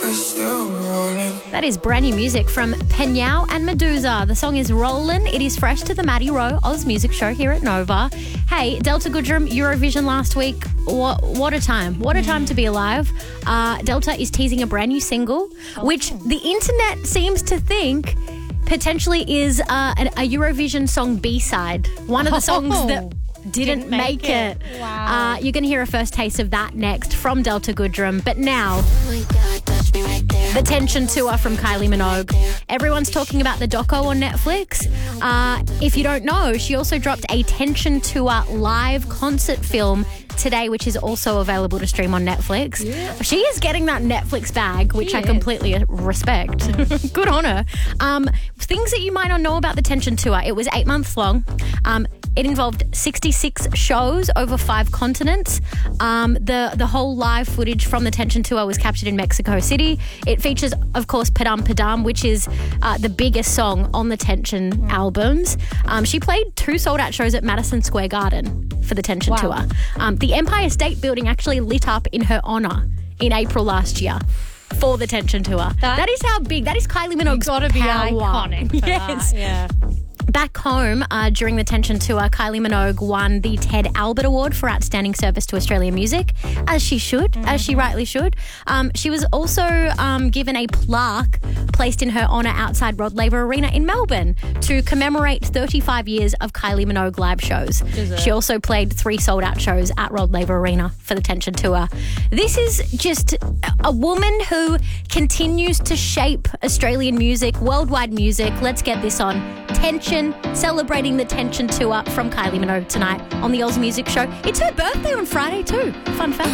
That is brand new music from Peñao and Medusa. The song is Rollin'. It is fresh to the Maddie Rowe Oz Music Show here at Nova. Hey, Delta Goodrum, Eurovision last week. What a time. What a time to be alive. Delta is teasing a brand new single, which the internet seems to think potentially is a Eurovision song B-side. One of the songs that didn't make it. Wow. You're going to hear a first taste of that next from Delta Goodrum. But now, the Tension Tour from Kylie Minogue. Everyone's talking about the doco on Netflix. If you don't know, she also dropped a Tension Tour live concert film today, which is also available to stream on Netflix. Yeah. She is getting that Netflix bag, which I completely respect. Good on her. Things that you might not know about the Tension Tour. It was 8 months long. It involved 66 shows over 5 continents. The whole live footage from the Tension Tour was captured in Mexico City. It features, of course, Padam Padam, which is the biggest song on the Tension albums. She played 2 sold-out shows at Madison Square Garden for the Tension Tour. The Empire State Building actually lit up in her honour in April last year for the Tension Tour. That is how big. That is Kylie Minogue's got to be power. iconic for Yes. that. Yeah. Back home, during the Tension Tour, Kylie Minogue won the Ted Albert Award for Outstanding Service to Australian Music, as she should, as she rightly should. She was also given a plaque placed in her honour outside Rod Laver Arena in Melbourne to commemorate 35 years of Kylie Minogue live shows. She also played 3 sold-out shows at Rod Laver Arena for the Tension Tour. This is just a woman who continues to shape Australian music, worldwide music. Let's get this on. Tension, celebrating the Tension Tour from Kylie Minogue tonight on the Oz Music Show. It's her birthday on Friday too. Fun fact.